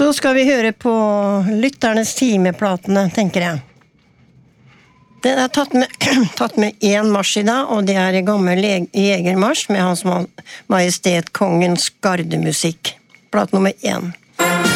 Så skal vi høre på lytternes timeplatene, tenker jeg. Den tatt med en marsj I dag, og det en gammel jegermarsj med Hans Majestet Kongens gardemusikk. Plat nummer 1.